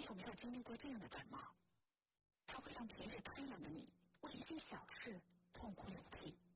有没有经历过这样的感冒？它会让平日贪婪的你为一些小事痛哭流涕。